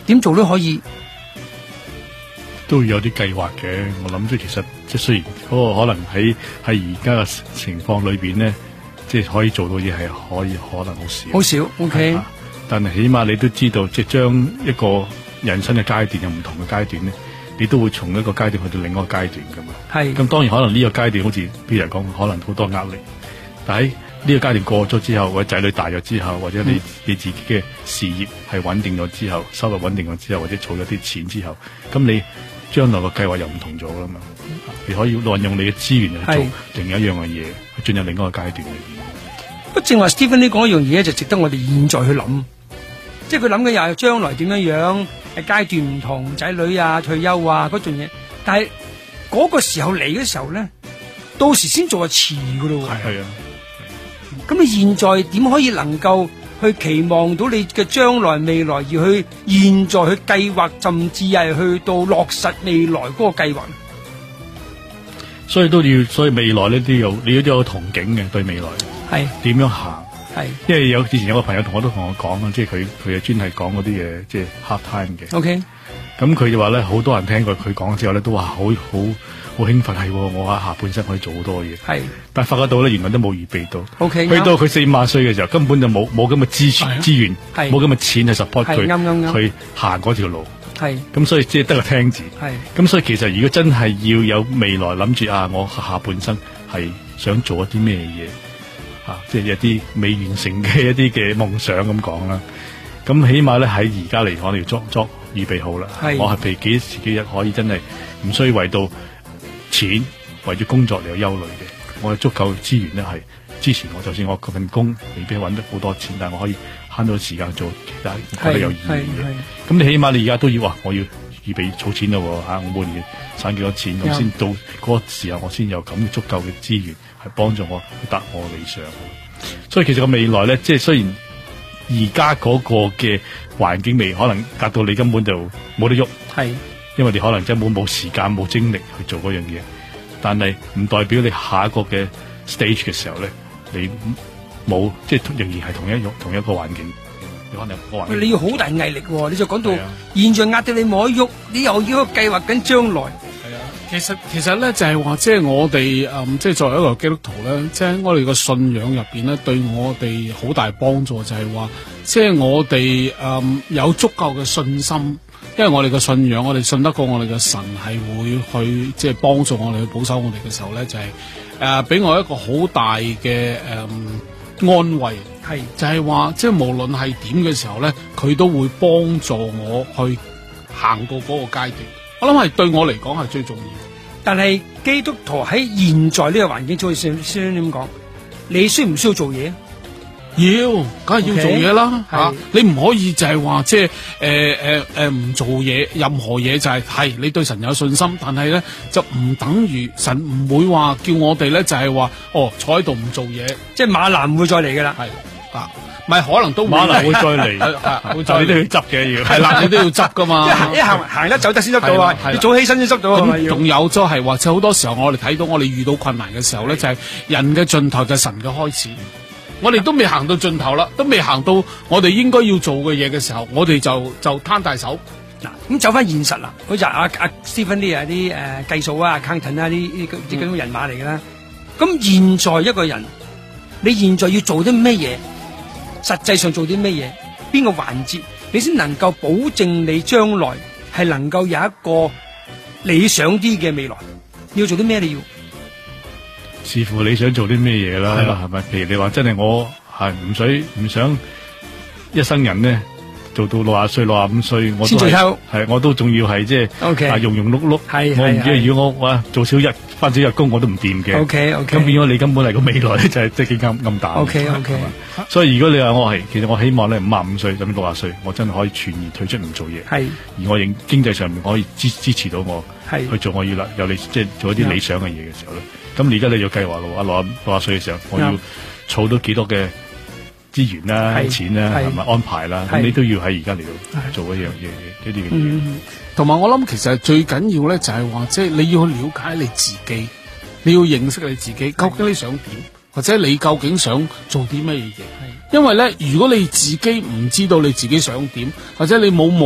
點做都可以。 都有啲計劃嘅，我諗其實雖然嗰個可能喺而家嘅情況裏邊咧，可以做到嘢係可能好少。 好少 ，OK。 但係起碼你都知道，將一個人生嘅階段有唔同嘅階段咧，你都會從一個階段去到另一個階段噶嘛。係。咁當然可能呢個階段好似譬如講，可能好多壓力，但喺呢個階段過咗之後，或者仔女大咗之後，或者你自己嘅事業係穩定咗之後，收入穩定咗之後，或者儲咗啲錢之後，咁你將來個計劃又唔同咗啦嘛，你可以運用你嘅資源去做另一樣嘅嘢，去進入另一個階段裏邊。 不正話 Stephen 呢講一樣嘢就值得我哋現在去諗，即係佢諗嘅又係將來點樣，係階段唔同，仔女啊、退休啊嗰樣嘢，但係嗰個時候嚟嘅時候咧，到時先做就遲噶咯。係啊，咁你現在點可以能夠去期望到你嘅將來未來，而去現在去計劃，甚至係去到落實未來嗰個計劃。 所以未來呢啲你都有憧憬嘅，對未來係點樣行？係因為之前有個朋友同我講啊，即係佢係專係講嗰啲嘢，即係 hard time 嘅。OK， 咁佢就話咧，好多人聽過佢講之後咧，都話好興奮，係我下半生可以做好多嘢。係，但係發覺到咧，原來都冇預備到。OK， 去到佢40-50歲嘅時候，根本就冇咁嘅資源，冇咁嘅錢去 support 佢去行嗰條路。係，咁所以即係得個聽字。係，咁所以其實如果真係要有未來諗住我下半生係想做一啲咩嘢即係一啲未完成嘅一啲嘅夢想咁講啦。咁起碼咧喺而家嚟講，你要作預備好啦。我係譬如幾日可以真係唔需要為到錢為咗工作嚟有憂慮嘅，我有足夠資源咧係支持我。就算我嗰份工未必揾得好多錢，但係我可以慳到時間做其他覺得有意義嘅。咁你起碼你而家都要我要預備儲錢咯我每年省幾多錢，咁先到嗰個時候我先有咁足夠嘅資源係幫助我去達我理想。所以其實個未來咧，即係雖然而家嗰個嘅環境未可能達到你根本就冇得喐，係因為你可能真係冇時間冇精力去做嗰樣嘢，但係唔代表你下一個嘅 stage 嘅時候咧，你冇即係仍然係同一個環境。你可能個環境你要好大毅力喎，你就講到現在壓到你冇得喐，你又要計劃緊將來。 其實咧就係話，即係我哋即係作為一個基督徒咧，即係我哋個信仰入邊咧，對我哋好大幫助就係話，即係我哋有足夠嘅信心，因為我哋嘅信仰，我哋信得過我哋嘅神係會去即係幫助我哋去保守我哋嘅時候咧，就係俾我一個好大嘅安慰，係就係話，即係無論係點嘅時候咧，佢都會幫助我去行過嗰個階段。我諗係對我嚟講係最重要， 但係基督徒喺現在呢個環境，就好似先點講，你需唔需要做嘢？ 要，梗係要做嘢啦，你唔可以就係話即係唔做嘢，任何嘢就係你對神有信心，但係咧就唔等於神唔會話叫我哋咧就係話坐喺度唔做嘢， 即係馬蘭唔會再嚟噶啦， 唔係可能都馬蘭會再嚟，你都要執嘅要， 係啦，你都要執噶嘛。 一行得走得先執到啊，你早起身先執到啊。 仲有就係話，即係好多時候我哋睇到我哋遇到困難嘅時候咧，就係人嘅盡頭就係神嘅開始。我哋都未行到盡頭啦，都未行到我哋應該要做嘅嘢嘅時候，我哋就攤大手。 嗱，咁走翻現實啦，好似阿 Stephen 啲計數啊、accountant 啊啲咁嘅人馬嚟噶啦。咁現在一個人，你現在要做啲咩嘢？實際上做啲咩嘢？邊個環節你先能夠保證你將來係能夠有一個理想啲嘅未來？你要做啲咩？你要視乎你想做啲咩嘢啦，係咪？譬如你話真係我係唔想一生人咧做到60歲、65歲，我都係我都仲要係即係庸庸碌碌。我唔知如果我做翻少日工我都唔掂嘅。咁變咗你根本係個未來咧就係即係幾咁大。所以如果你話其實我希望咧55歲甚至60歲，我真係可以全然退出唔做嘢。而我經濟上面可以支持到我去做我要有即係做一啲理想嘅嘢嘅時候咧。咁而家你要計劃咯，60歲嘅時候，我要儲到幾多嘅資源啦、錢啦，係咪安排啦？咁你都要喺而家嚟到做一樣嘢，一啲嘅嘢。 同埋我諗，其實最緊要咧就係話，即係你要去了解你自己，你要認識你自己，究竟你想點，或者你究竟想做啲乜嘢嘢？因為咧，如果你自己唔知道你自己想點，或者你冇